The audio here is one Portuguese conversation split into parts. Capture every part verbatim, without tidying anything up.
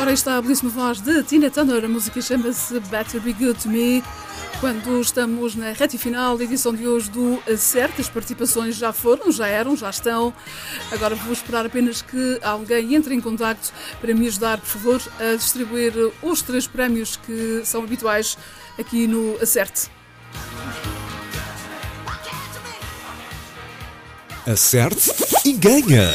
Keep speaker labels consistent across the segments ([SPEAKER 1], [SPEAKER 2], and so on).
[SPEAKER 1] Ora, aí está a belíssima voz de Tina Turner, a música chama-se Better Be Good To Me. Quando estamos na reta final da edição de hoje do Acerte, as participações já foram, já eram, já estão. Agora vou esperar apenas que alguém entre em contacto para me ajudar, por favor, a distribuir os três prémios que são habituais aqui no Acerte.
[SPEAKER 2] Acerte e ganha!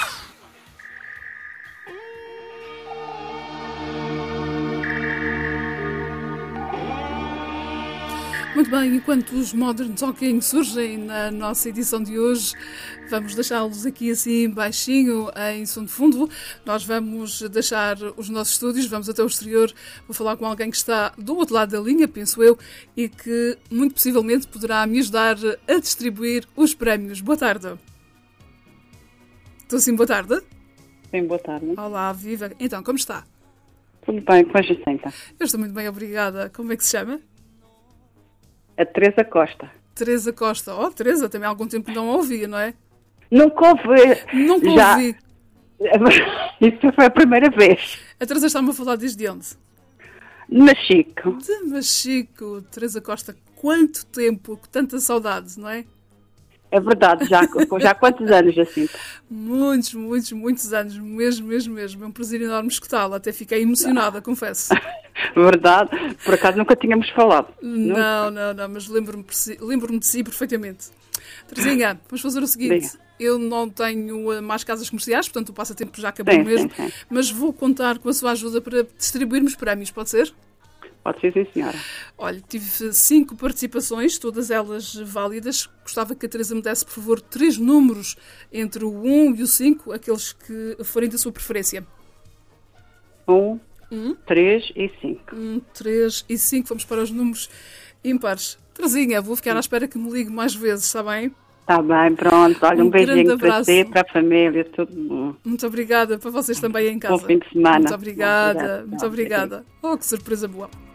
[SPEAKER 1] Muito bem, enquanto os Modern Talking surgem na nossa edição de hoje, vamos deixá-los aqui assim baixinho, em som de fundo. Nós vamos deixar os nossos estúdios, vamos até o exterior, vou falar com alguém que está do outro lado da linha, penso eu, e que muito possivelmente poderá me ajudar a distribuir os prémios. Boa tarde. Estou sim, boa tarde.
[SPEAKER 3] Sim, boa tarde.
[SPEAKER 1] Olá, viva. Então, como está?
[SPEAKER 3] Tudo bem, com a Jacinta.
[SPEAKER 1] Eu estou muito bem, obrigada. Como é que se chama?
[SPEAKER 3] A Teresa Costa.
[SPEAKER 1] Teresa Costa. Oh, Teresa, também há algum tempo que não a ouvia, não é?
[SPEAKER 3] Nunca ouvi.
[SPEAKER 1] Nunca
[SPEAKER 3] Já...
[SPEAKER 1] ouvi.
[SPEAKER 3] Isso foi a primeira vez.
[SPEAKER 1] A Teresa está-me a falar desde onde?
[SPEAKER 3] De Machico.
[SPEAKER 1] De Machico. Teresa Costa, quanto tempo, tanta saudade, não é?
[SPEAKER 3] É verdade, já, já há quantos anos, Jacinta?
[SPEAKER 1] Muitos, muitos, muitos anos, mesmo, mesmo, mesmo. É um prazer enorme escutá-la, até fiquei emocionada, confesso.
[SPEAKER 3] Verdade, por acaso nunca tínhamos falado.
[SPEAKER 1] Não, não, não, mas lembro-me, lembro-me de si perfeitamente. Teresinha, vamos fazer o seguinte, Diga. Eu não tenho mais casas comerciais, portanto o passatempo já acabou
[SPEAKER 3] sim,
[SPEAKER 1] mesmo,
[SPEAKER 3] sim, sim.
[SPEAKER 1] Mas vou contar com a sua ajuda para distribuirmos prémios, pode ser?
[SPEAKER 3] Pode ser, sim, senhora.
[SPEAKER 1] Olha, tive cinco participações, todas elas válidas. Gostava que a Teresa me desse, por favor, três números entre o um e o cinco, aqueles que forem da sua preferência.
[SPEAKER 3] Um,
[SPEAKER 1] um
[SPEAKER 3] três e cinco.
[SPEAKER 1] Um, três e cinco. Vamos para os números ímpares. Teresinha, vou ficar à espera que me ligue mais vezes, está bem?
[SPEAKER 3] Está bem, pronto. Olha, um, um beijinho para você, para a família, tudo bom.
[SPEAKER 1] Muito obrigada, para vocês também em casa.
[SPEAKER 3] Bom fim de semana.
[SPEAKER 1] Muito obrigada,
[SPEAKER 3] obrigada.
[SPEAKER 1] muito obrigada. Oh, que surpresa boa.